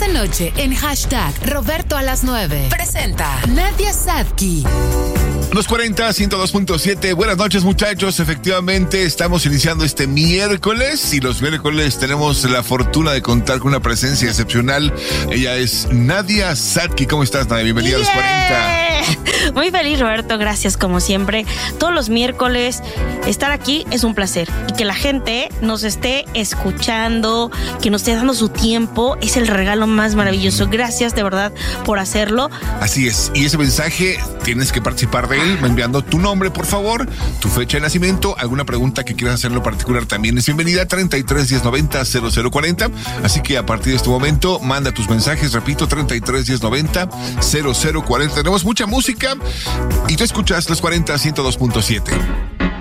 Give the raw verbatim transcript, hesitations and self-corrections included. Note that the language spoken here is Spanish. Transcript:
Esta noche en hashtag Roberto a las nueve. Presenta Nadia Sadki. Los cuarenta, ciento dos punto siete. Buenas noches, muchachos. Efectivamente, estamos iniciando este miércoles y los miércoles tenemos la fortuna de contar con una presencia excepcional. Ella es Nadia Sadki. ¿Cómo estás, Nadia? Bienvenida yeah. a los cuarenta. Muy feliz, Roberto. Gracias, como siempre. Todos los miércoles estar aquí es un placer. Y que la gente nos esté escuchando, que nos esté dando su tiempo, es el regalo más maravilloso. Gracias, de verdad, por hacerlo. Así es. Y ese mensaje tienes que participar de él enviando tu nombre, por favor, tu fecha de nacimiento, alguna pregunta que quieras hacer en lo particular también es bienvenida. Treinta y tres, diez, noventa, cero cero cuarenta. Así que a partir de este momento manda tus mensajes, repito, treinta y tres, diez, noventa, cero cero cuarenta. Tenemos mucha música y tú escuchas los cuarenta, ciento dos punto siete.